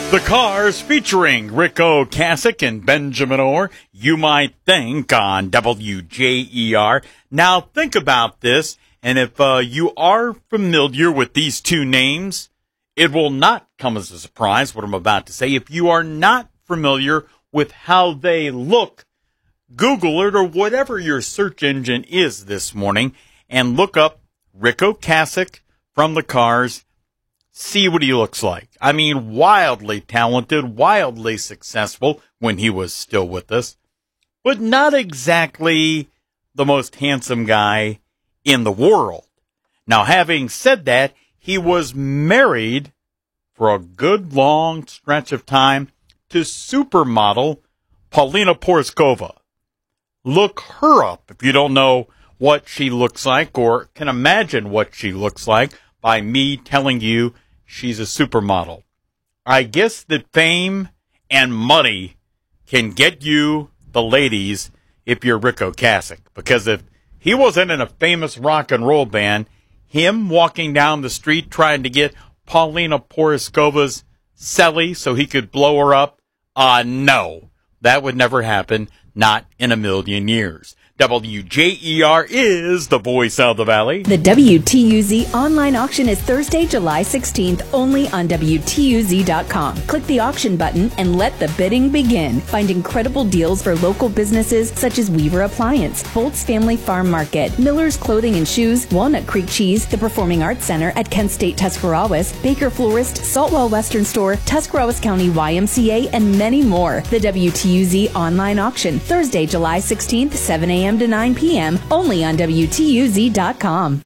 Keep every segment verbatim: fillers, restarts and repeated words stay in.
The Cars featuring Rick Ocasek and Benjamin Orr, You Might Think, on W J E R. Now think about this, and if uh, you are familiar with these two names, it will not come as a surprise what I'm about to say. If you are not familiar with how they look, Google it or whatever your search engine is this morning and look up Rick Ocasek from The Cars. See what he looks like. I mean, wildly talented, wildly successful when he was still with us, but not exactly the most handsome guy in the world. Now, having said that, he was married for a good long stretch of time to supermodel Paulina Porizkova. Look her up if you don't know what she looks like or can imagine what she looks like by me telling you she's a supermodel. I guess that fame and money can get you the ladies if you're Rick Ocasek. Because if he wasn't in a famous rock and roll band, him walking down the street trying to get Paulina Porizkova's celly so he could blow her up, uh, no, that would never happen. Not in a million years. W J E R is the voice of the Valley. The W T U Z online auction is Thursday, July sixteenth, only on W T U Z dot com. Click the auction button and let the bidding begin. Find incredible deals for local businesses such as Weaver Appliance, Bolt's Family Farm Market, Miller's Clothing and Shoes, Walnut Creek Cheese, the Performing Arts Center at Kent State Tuscarawas, Baker Florist, Saltwell Western Store, Tuscarawas County Y M C A, and many more. The W T U Z online auction, Thursday, July sixteenth, seven a.m. to nine p.m. only on W T U Z dot com.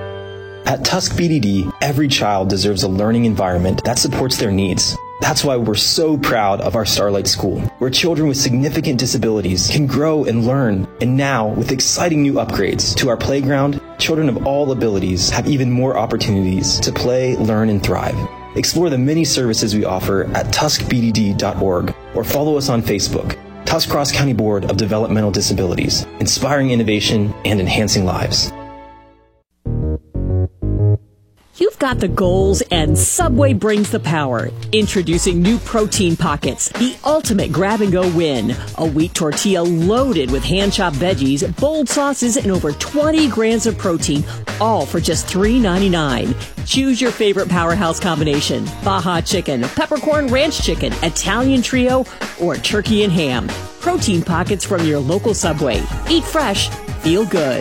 At Tusk B D D, every child deserves a learning environment that supports their needs. That's why we're so proud of our Starlight School, where children with significant disabilities can grow and learn. And now, with exciting new upgrades to our playground, children of all abilities have even more opportunities to play, learn, and thrive. Explore the many services we offer at tusk b d d dot org or follow us on Facebook. Tuscarawas County Board of Developmental Disabilities, inspiring innovation and enhancing lives. You've got the goals and Subway brings the power. Introducing new Protein Pockets, the ultimate grab-and-go win. A wheat tortilla loaded with hand-chopped veggies, bold sauces, and over twenty grams of protein, all for just three ninety-nine. Choose your favorite powerhouse combination: Baja Chicken, Peppercorn Ranch Chicken, Italian Trio, or Turkey and Ham. Protein Pockets from your local Subway. Eat fresh, feel good.